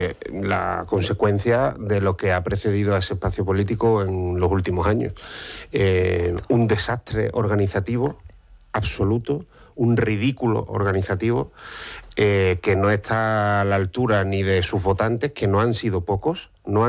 la consecuencia de lo que ha precedido a ese espacio político en los últimos años. Un desastre organizativo absoluto, un ridículo organizativo que no está a la altura ni de sus votantes, que no han sido pocos.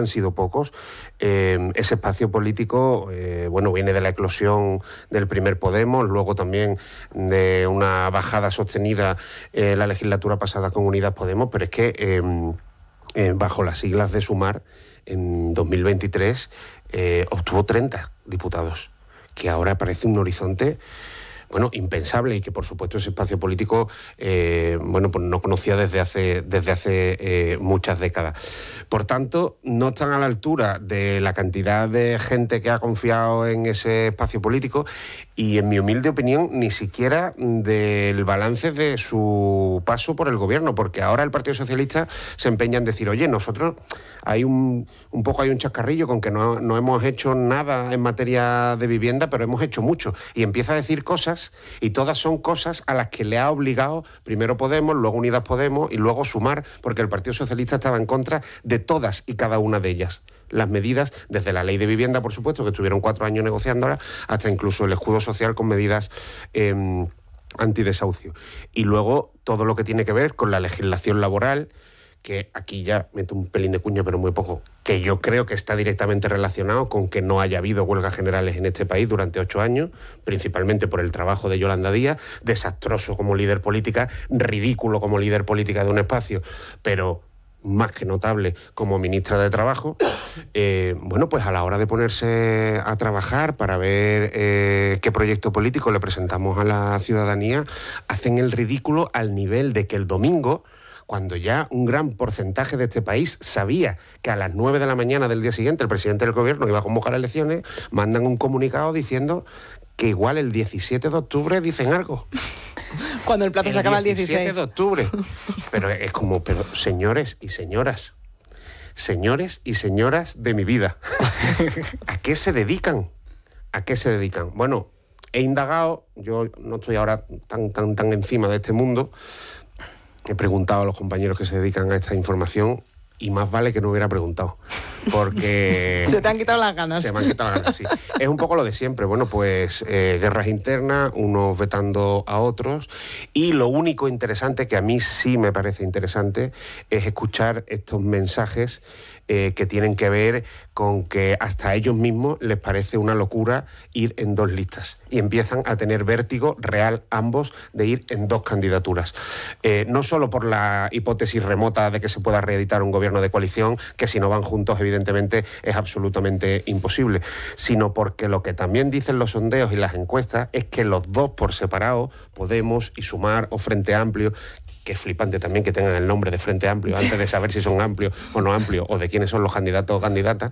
Ese espacio político, viene de la eclosión del primer Podemos, luego también de una bajada sostenida la legislatura pasada con Unidas Podemos, pero es que bajo las siglas de Sumar, en 2023 obtuvo 30 diputados, que ahora parece un horizonte impensable, y que por supuesto ese espacio político pues no conocía desde hace muchas décadas. Por tanto, no están a la altura de la cantidad de gente que ha confiado en ese espacio político y, en mi humilde opinión, ni siquiera del balance de su paso por el gobierno, porque ahora el Partido Socialista se empeña en decir, oye, nosotros hay un chascarrillo con que no hemos hecho nada en materia de vivienda, pero hemos hecho mucho, y empieza a decir cosas, y todas son cosas a las que le ha obligado primero Podemos, luego Unidas Podemos y luego Sumar, porque el Partido Socialista estaba en contra de todas y cada una de ellas. Las medidas, desde la ley de vivienda, por supuesto, que estuvieron 4 años negociándola, hasta incluso el escudo social con medidas antidesahucio. Y luego todo lo que tiene que ver con la legislación laboral, que aquí ya meto un pelín de cuña, pero muy poco, que yo creo que está directamente relacionado con que no haya habido huelgas generales en este país durante 8 años, principalmente por el trabajo de Yolanda Díaz, desastroso como líder política, ridículo como líder política de un espacio, pero más que notable como ministra de Trabajo. Pues a la hora de ponerse a trabajar para ver qué proyecto político le presentamos a la ciudadanía, hacen el ridículo al nivel de que el domingo, cuando ya un gran porcentaje de este país sabía que a las 9 de la mañana del día siguiente el presidente del gobierno iba a convocar elecciones, mandan un comunicado diciendo que igual el 17 de octubre dicen algo. Cuando el plazo se acaba el 16. 17 de octubre. Pero es como, señores y señoras de mi vida, ¿a qué se dedican? Bueno, he indagado, yo no estoy ahora tan encima de este mundo. He preguntado a los compañeros que se dedican a esta información, y más vale que no hubiera preguntado, porque... Se te han quitado las ganas. Se me han quitado las ganas, sí. Es un poco lo de siempre, guerras internas, unos vetando a otros, y lo único interesante, que a mí sí me parece interesante, es escuchar estos mensajes que tienen que ver con que hasta a ellos mismos les parece una locura ir en 2 listas, y empiezan a tener vértigo real ambos de ir en 2 candidaturas. No solo por la hipótesis remota de que se pueda reeditar un gobierno de coalición, que si no van juntos evidentemente es absolutamente imposible, sino porque lo que también dicen los sondeos y las encuestas es que los 2 por separado, Podemos y Sumar o Frente Amplio, que es flipante también que tengan el nombre de Frente Amplio antes de saber si son amplios o no amplios, o de quiénes son los candidatos o candidatas,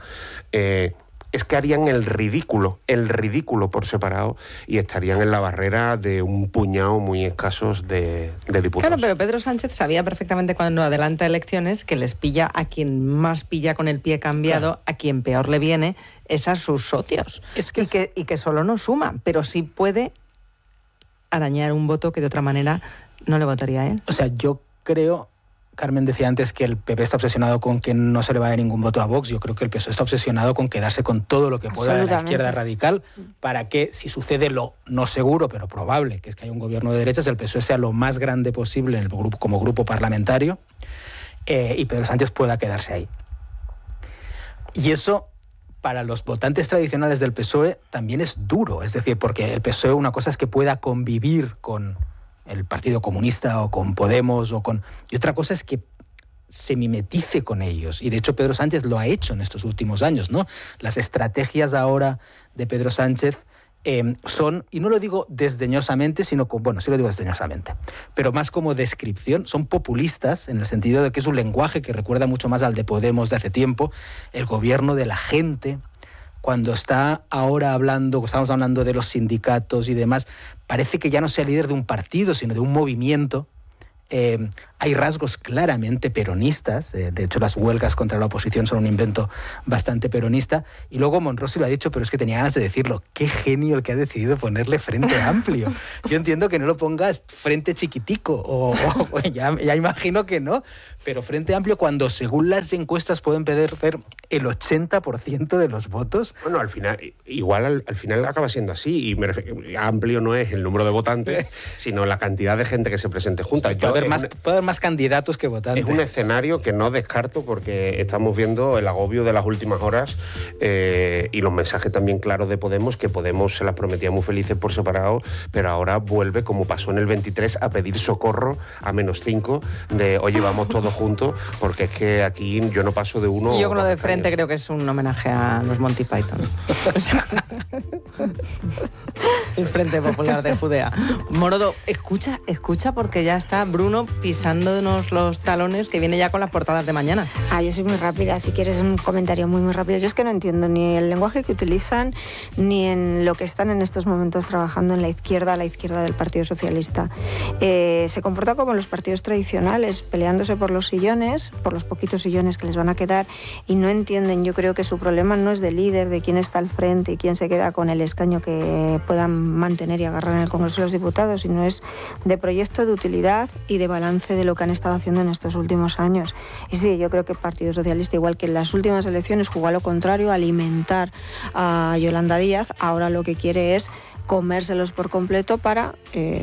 es que harían el ridículo por separado, y estarían en la barrera de un puñado muy escasos de diputados. Claro, pero Pedro Sánchez sabía perfectamente, cuando adelanta elecciones, que les pilla a quien más pilla con el pie cambiado, claro, a quien peor le viene, es a sus socios. Y que solo no suma, pero sí puede arañar un voto que de otra manera no le votaría a él. O sea, yo creo, Carmen decía antes que el PP está obsesionado con que no se le vaya ningún voto a Vox. Yo creo que el PSOE está obsesionado con quedarse con todo lo que pueda de la izquierda radical, para que, si sucede lo no seguro, pero probable, que es que haya un gobierno de derechas, el PSOE sea lo más grande posible en el grupo, como grupo parlamentario, y Pedro Sánchez pueda quedarse ahí. Y eso, para los votantes tradicionales del PSOE, también es duro. Es decir, porque el PSOE, una cosa es que pueda convivir con el Partido Comunista o con Podemos y otra cosa es que se mimetice con ellos, y de hecho Pedro Sánchez lo ha hecho en estos últimos años, ¿no? Las estrategias ahora de Pedro Sánchez son, y no lo digo desdeñosamente, sino sí lo digo desdeñosamente, pero más como descripción, son populistas, en el sentido de que es un lenguaje que recuerda mucho más al de Podemos de hace tiempo, el gobierno de la gente. Cuando está ahora estamos hablando de los sindicatos y demás, parece que ya no sea líder de un partido, sino de un movimiento hay rasgos claramente peronistas, de hecho las huelgas contra la oposición son un invento bastante peronista, y luego Monrosi lo ha dicho, pero es que tenía ganas de decirlo, qué genio el que ha decidido ponerle Frente Amplio. Yo entiendo que no lo pongas Frente Chiquitico, o ya imagino que no, pero Frente Amplio, cuando según las encuestas pueden perder el 80% de los votos. Bueno, al final, igual al final acaba siendo así, y amplio no es el número de votantes, sino la cantidad de gente que se presente junta. Puede haber más candidatos que votantes. Es un escenario que no descarto, porque estamos viendo el agobio de las últimas horas y los mensajes también claros de Podemos, que Podemos se las prometía muy felices por separado, pero ahora vuelve, como pasó en el 23, a pedir socorro a -5 de, oye, vamos todos juntos, porque es que aquí yo no paso de uno. Yo con lo de Frente creo que es un homenaje a los Monty Python. El Frente Popular de Judea. Morodo, escucha porque ya está Bruno pisándonos los talones, que viene ya con las portadas de mañana. Yo soy muy rápida, si quieres un comentario muy rápido. Yo es que no entiendo ni el lenguaje que utilizan, ni en lo que están en estos momentos trabajando en la izquierda del Partido Socialista. Se comporta como los partidos tradicionales, peleándose por los sillones, por los poquitos sillones que les van a quedar, y no entienden. Yo creo que su problema no es de líder, de quién está al frente y quién se queda con el escaño que puedan mantener y agarrar en el Congreso de los Diputados, sino es de proyecto, de utilidad y de balance de lo que han estado haciendo en estos últimos años. Y sí, yo creo que el Partido Socialista, igual que en las últimas elecciones, jugó a lo contrario, a alimentar a Yolanda Díaz. Ahora lo que quiere es comérselos por completo para,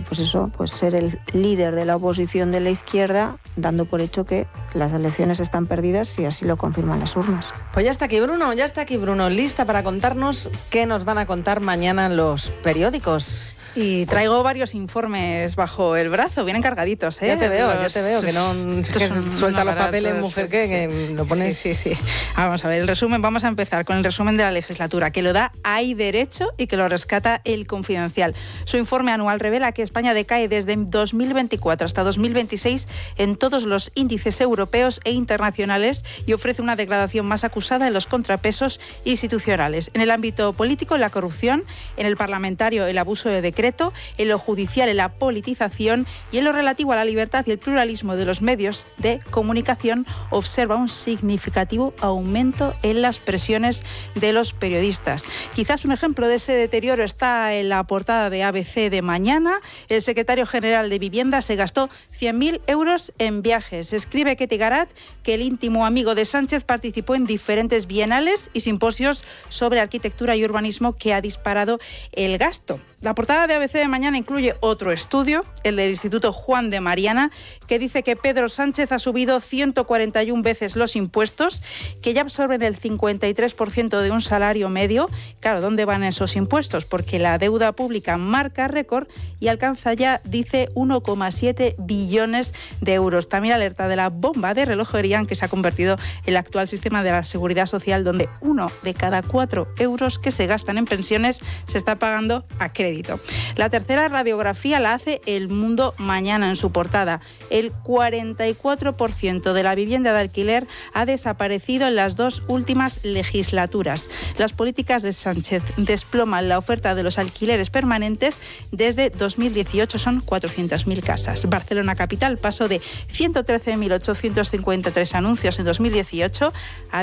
ser el líder de la oposición de la izquierda, dando por hecho que las elecciones están perdidas, y así lo confirman las urnas. Pues ya está aquí Bruno, lista para contarnos qué nos van a contar mañana los periódicos. Y traigo varios informes bajo el brazo, vienen cargaditos, ¿eh? Ya te veo, que no que suelta los papeles, mujer, que lo pones. Sí. Vamos a ver, el resumen, vamos a empezar con el resumen de la legislatura, que lo da Hay Derecho y que lo rescata El Confidencial. Su informe anual revela que España decae desde 2024 hasta 2026 en todos los índices europeos e internacionales, y ofrece una degradación más acusada en los contrapesos institucionales. En el ámbito político, la corrupción; en el parlamentario, el abuso de decreto; en lo judicial, en la politización; y en lo relativo a la libertad y el pluralismo de los medios de comunicación, observa un significativo aumento en las presiones de los periodistas. Quizás un ejemplo de ese deterioro está en la portada de ABC de mañana. El secretario general de Vivienda se gastó 100.000 euros en viajes. Escribe Ketty Garat que el íntimo amigo de Sánchez participó en diferentes bienales y simposios sobre arquitectura y urbanismo, que ha disparado el gasto. La portada de ABC de mañana incluye otro estudio, el del Instituto Juan de Mariana, que dice que Pedro Sánchez ha subido 141 veces los impuestos, que ya absorben el 53% de un salario medio. Claro, ¿dónde van esos impuestos? Porque la deuda pública marca récord y alcanza ya, dice, 1,7 billones de euros. También alerta de la bomba de relojería en que se ha convertido el actual sistema de la Seguridad Social, donde 1 de cada 4 euros que se gastan en pensiones se está pagando a crédito. La tercera radiografía la hace El Mundo mañana en su portada. El 44% de la vivienda de alquiler ha desaparecido en las 2 últimas legislaturas. Las políticas de Sánchez desploman la oferta de los alquileres permanentes. Desde 2018 son 400.000 casas. Barcelona capital pasó de 113.853 anuncios en 2018 a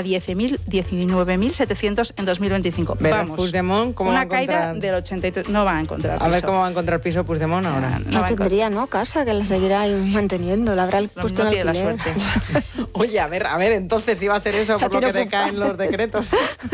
19.700 en 2025. Vamos, Puigdemont, ¿cómo una caída del 83%. No va a encontrar piso. A ver cómo va a encontrar piso Puigdemont ahora. No tendría, ¿no? Casa, que la seguirá ahí manteniendo. La habrá puesto en alquiler. La suerte. Oye, a ver, entonces si va a ser eso por lo que decaen los decretos.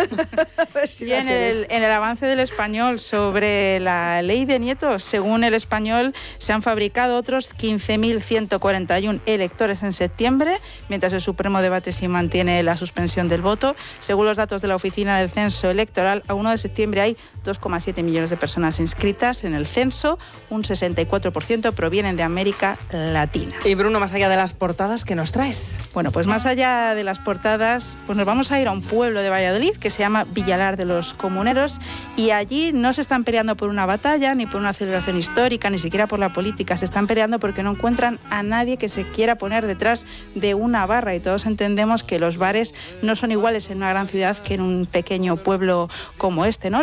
Y en el avance del Español sobre la ley de nietos, según el Español, se han fabricado otros 15.141 electores en septiembre, mientras el Supremo debate si mantiene la suspensión del voto. Según los datos de la Oficina del Censo Electoral, a 1 de septiembre hay 2,7 millones de personas inscritas en el censo, un 64% provienen de América Latina. Y Bruno, más allá de las portadas, ¿qué nos traes? Bueno, pues más allá de las portadas, pues nos vamos a ir a un pueblo de Valladolid que se llama Villalar de los Comuneros, y allí no se están peleando por una batalla, ni por una celebración histórica, ni siquiera por la política. Se están peleando porque no encuentran a nadie que se quiera poner detrás de una barra, y todos entendemos que los bares no son iguales en una gran ciudad que en un pequeño pueblo como este, ¿no? Lo cuenta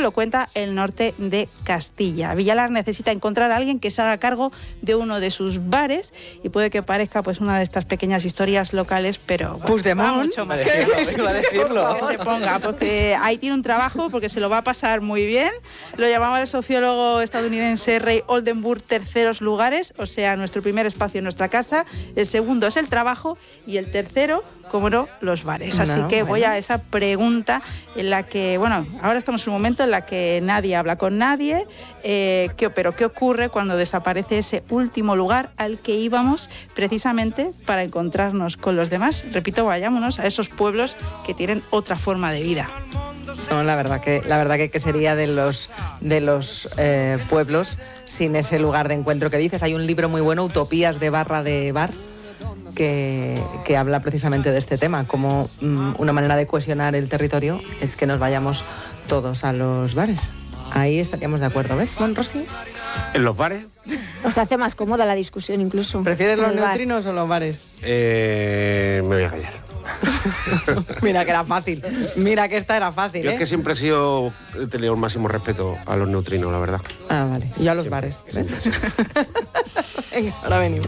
toda el norte de Castilla. Villalar necesita encontrar a alguien que se haga cargo de uno de sus bares y puede que parezca pues una de estas pequeñas historias locales, pero Puigdemont, mucho más que se ponga, porque ahí tiene un trabajo, porque se lo va a pasar muy bien. Lo llamaba el sociólogo estadounidense Ray Oldenburg terceros lugares, o sea, nuestro primer espacio en nuestra casa, el segundo es el trabajo y el tercero, como no, los bares. Así que voy a esa pregunta en la que, bueno, ahora estamos en un momento en la que nadie habla con nadie, pero ¿qué ocurre cuando desaparece ese último lugar al que íbamos precisamente para encontrarnos con los demás? Repito, vayámonos a esos pueblos que tienen otra forma de vida. No, la verdad que sería de los pueblos sin ese lugar de encuentro que dices. Hay un libro muy bueno, Utopías de Barra de Bar, que habla precisamente de este tema, como una manera de cohesionar el territorio es que nos vayamos todos a los bares. Ahí estaríamos de acuerdo, ¿ves, Juan Rossi? ¿En los bares? Os hace más cómoda la discusión incluso. ¿Prefieres los neutrinos o los bares? Me voy a callar. Mira que era fácil. Mira que esta era fácil. Yo es que siempre he tenido el máximo respeto a los neutrinos, la verdad. Ah, vale. Y yo a los bares. Venga, ahora venimos.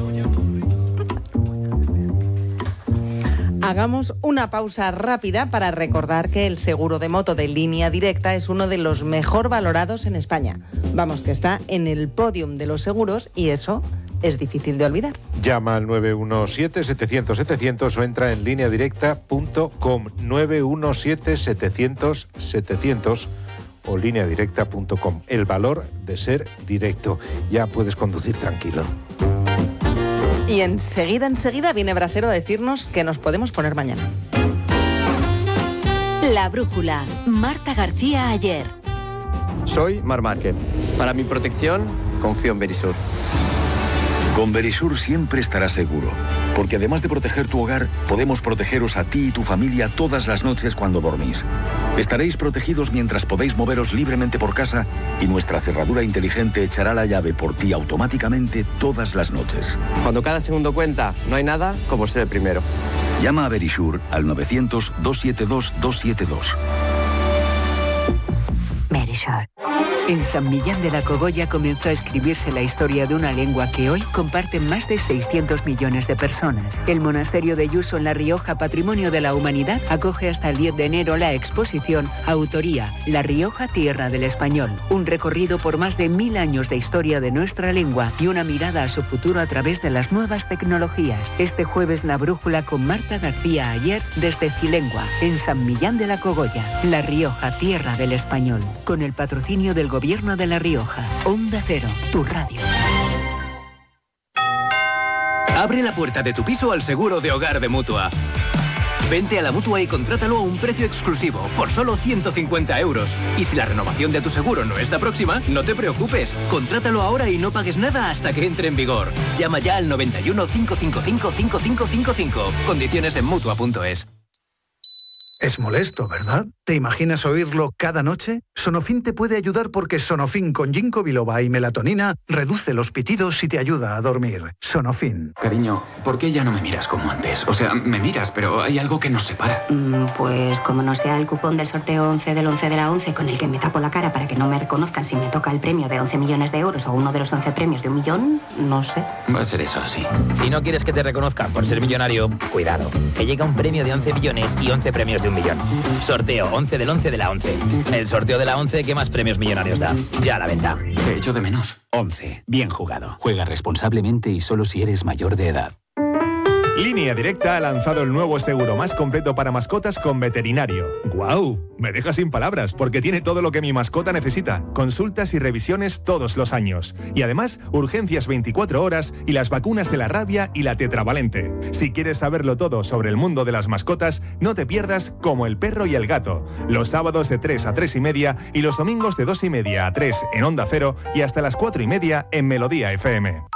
Hagamos una pausa rápida para recordar que el seguro de moto de Línea Directa es uno de los mejor valorados en España. Vamos, que está en el podium de los seguros y eso es difícil de olvidar. Llama al 917-700-700 o entra en lineadirecta.com. 917-700-700 o lineadirecta.com. El valor de ser directo. Ya puedes conducir tranquilo. Y enseguida viene Brasero a decirnos que nos podemos poner mañana. La brújula. Marta García Ayer. Soy Mar Márquez. Para mi protección, confío en Verisur. Con Verisur siempre estarás seguro, porque además de proteger tu hogar, podemos protegeros a ti y tu familia todas las noches cuando dormís. Estaréis protegidos mientras podéis moveros libremente por casa y nuestra cerradura inteligente echará la llave por ti automáticamente todas las noches. Cuando cada segundo cuenta, no hay nada como ser el primero. Llama a Verisur al 900-272-272. Verisur. En San Millán de la Cogolla comenzó a escribirse la historia de una lengua que hoy comparten más de 600 millones de personas. El monasterio de Yuso en La Rioja, Patrimonio de la Humanidad, acoge hasta el 10 de enero la exposición Autoría, La Rioja, Tierra del Español. Un recorrido por más de 1000 años de historia de nuestra lengua y una mirada a su futuro a través de las nuevas tecnologías. Este jueves La Brújula con Marta García Ayer desde Cilengua, en San Millán de la Cogolla. La Rioja, Tierra del Español. Con el patrocinio del Gobierno de La Rioja. Onda Cero, tu radio. Abre la puerta de tu piso al seguro de hogar de Mutua. Vente a la Mutua y contrátalo a un precio exclusivo, por solo 150 euros. Y si la renovación de tu seguro no está próxima, no te preocupes. Contrátalo ahora y no pagues nada hasta que entre en vigor. Llama ya al 91 555 5555. Condiciones en Mutua.es. Es molesto, ¿verdad? ¿Te imaginas oírlo cada noche? Sonofin te puede ayudar porque Sonofin con ginkgo biloba y melatonina reduce los pitidos y te ayuda a dormir. Sonofin. Cariño, ¿por qué ya no me miras como antes? O sea, me miras, pero hay algo que nos separa. Pues como no sea el cupón del sorteo 11 del 11 de la 11 con el que me tapo la cara para que no me reconozcan si me toca el premio de 11 millones de euros o uno de los 11 premios de 1 millón, no sé. Va a ser eso, sí. Si no quieres que te reconozcan por ser millonario, cuidado, que llega un premio de 11 millones y 11 premios de 1 millón. Sorteo 11 del 11 de la 11. El sorteo de la 11 que más premios millonarios da. Ya a la venta. Te echo de menos. 11. Bien jugado. Juega responsablemente y solo si eres mayor de edad. Línea Directa ha lanzado el nuevo seguro más completo para mascotas con veterinario. ¡Guau! Me deja sin palabras porque tiene todo lo que mi mascota necesita. Consultas y revisiones todos los años. Y además, urgencias 24 horas y las vacunas de la rabia y la tetravalente. Si quieres saberlo todo sobre el mundo de las mascotas, no te pierdas Como el perro y el gato. Los sábados de 3 a 3 y media y los domingos de 2 y media a 3 en Onda Cero y hasta las 4 y media en Melodía FM.